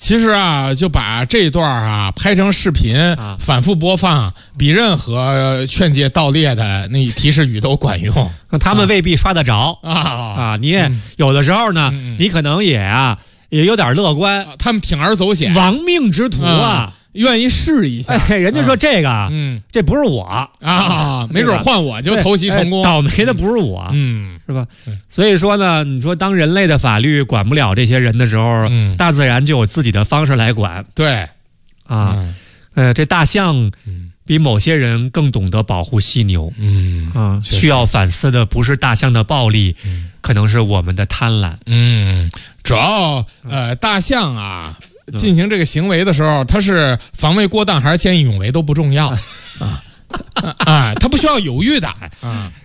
其实啊，就把这一段啊拍成视频，反复播放，比任何劝诫盗猎的那提示语都管用。 他们未必刷得着你也有的时候呢，你可能也有点乐观， 他们铤而走险， 亡命之徒愿意试一下。 人家说这个，这不是我没准换我就偷袭成功。 倒霉的不是我，是吧？所以说呢，你说当人类的法律管不了这些人的时候，大自然就有自己的方式来管。 对， 这大象比某些人更懂得保护犀牛。需要反思的不是大象的暴力，可能是我们的贪婪。 主要大象进行这个行为的时候，它是防卫过当还是见义勇为都不重要它不需要犹豫的